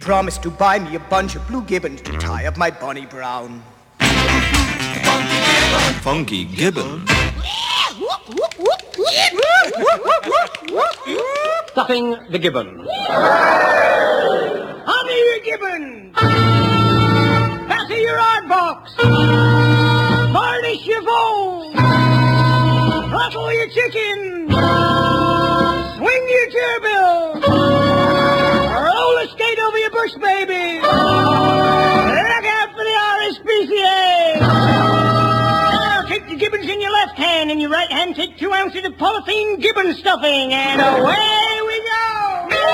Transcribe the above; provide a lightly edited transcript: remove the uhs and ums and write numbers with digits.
Promised to buy me a bunch of blue gibbons to tie up my Bonnie Brown. Funky Gibbon. Stuffing the gibbon. Honey your gibbon. Fasten your hard box. Varnish your foam. Throttle your chicken. Swing your gerbil. Roller skate over your bush, baby. Look out for the RSPCA. Now take the gibbons in your left hand. In your right hand, take 2 ounces of polythene gibbon stuffing. And away